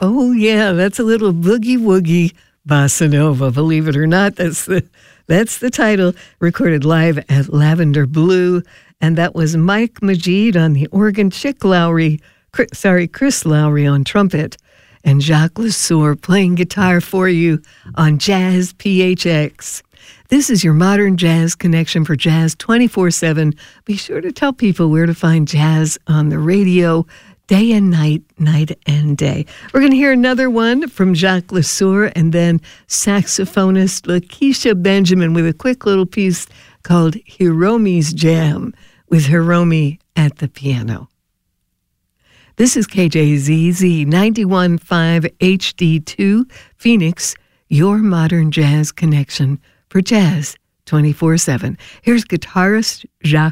Oh, yeah, that's a little boogie woogie bossa nova. Believe it or not, that's the title. Recorded live at Lavender Blue, and that was Mike Majid on the organ, Chris Lowry on trumpet, and Jacques Lesueur playing guitar for you on Jazz PHX. This is your Modern Jazz Connection for Jazz 24/7. Be sure to tell people where to find jazz on the radio, day and night, night and day. We're going to hear another one from Jacques Lesueur and then saxophonist Lakeisha Benjamin with a quick little piece called Hiromi's Jam with Hiromi at the piano. This is KJZZ 91.5 HD2 Phoenix, your Modern Jazz Connection for Jazz 24/7. Here's guitarist Jacques